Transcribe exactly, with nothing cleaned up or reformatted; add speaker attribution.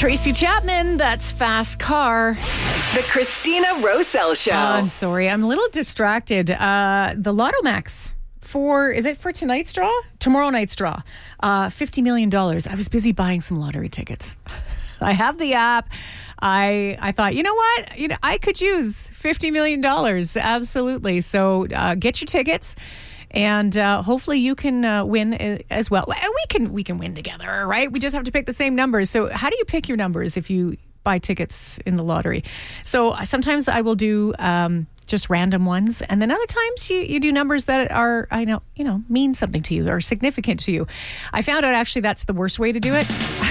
Speaker 1: Tracy Chapman, that's Fast Car.
Speaker 2: The Christina Roselle Show.
Speaker 1: Oh, I'm sorry. I'm a little distracted. Uh, the Lotto Max for, is it for tonight's draw? Tomorrow night's draw. Uh, fifty million dollars. I was busy buying some lottery tickets. I have the app. I I thought, you know what? You know, I could use fifty million dollars. Absolutely. So uh, get your tickets. And uh, hopefully you can uh, win as well. And we can we can win together, right? We just have to pick the same numbers. So how do you pick your numbers if you buy tickets in the lottery? So sometimes I will do um, just random ones, and then other times you, you do numbers that are I know you know mean something to you or significant to you. I found out actually that's the worst way to do it.